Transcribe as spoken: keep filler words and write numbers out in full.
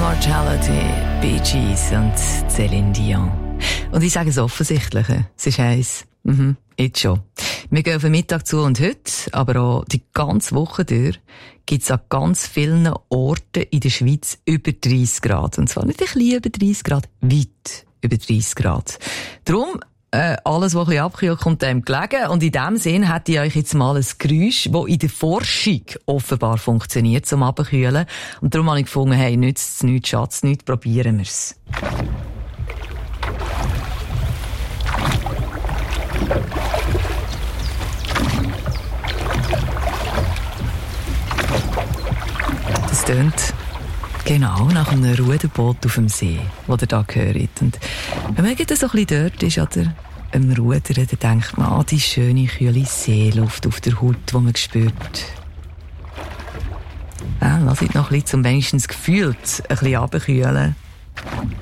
Immortality, Bee Gees und Céline Dion. Und ich sage es offensichtlich, es ist heiß. Mhm, jetzt schon. Wir gehen auf den Mittag zu und heute, aber auch die ganze Woche durch, gibt es an ganz vielen Orten in der Schweiz über dreißig Grad. Und zwar nicht ein bisschen über dreißig Grad, weit über dreißig Grad. Darum, äh, alles, was ein bisschen abkühlt, kommt einem gelegen. Und in dem Sinn hätte ich euch jetzt mal ein Geräusch, das in der Forschung offenbar funktioniert, zum Abkühlen. Und darum habe ich gefunden, hey, nützt es nichts, Schatz, nichts, probieren wir es. Das tönt genau nach einem Ruderboot auf dem See, das ihr da hört. Und wenn man so ein bisschen dort ist, oder am Rudern, dann denkt man an die schöne, kühle Seeluft auf der Haut, die man spürt. Ja, lasst noch ein bisschen, zum wenigstens gefühlt ein bisschen runterkühlen.